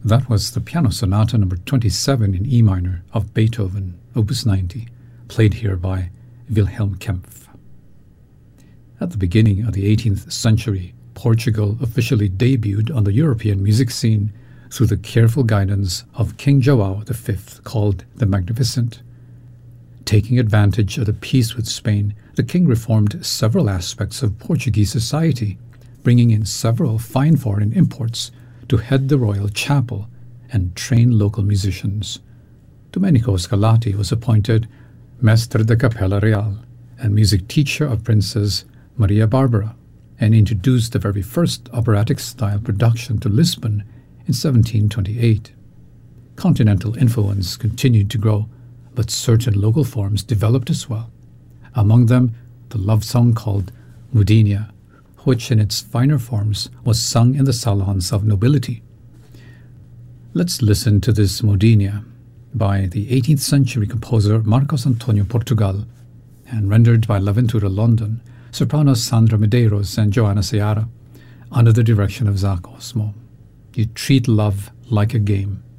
That was the Piano Sonata number 27 in E minor of Beethoven, Opus 90, played here by Wilhelm Kempff. At the beginning of the 18th century, Portugal officially debuted on the European music scene through the careful guidance of King João V, called the Magnificent. Taking advantage of the peace with Spain, the king reformed several aspects of Portuguese society, bringing in several fine foreign imports to head the royal chapel and train local musicians. Domenico Scarlatti was appointed Mestre da Capella Real and music teacher of Princess Maria Barbara, and introduced the very first operatic-style production to Lisbon in 1728. Continental influence continued to grow, but certain local forms developed as well. Among them, the love song called Mudinha, which in its finer forms was sung in the salons of nobility. Let's listen to this Mudinha by the 18th century composer Marcos Antonio Portugal and rendered by L'Avventura London, sopranos Sandra Medeiros and Joanna Seara, under the direction of Zach Osmo. You treat love like a game.